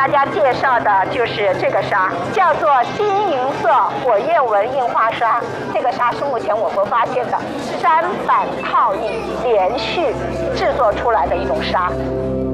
大家介绍的就是这个纱，叫做金银色火焰纹印花纱。这个纱是目前我国发现的3版套印连续制作出来的一种纱。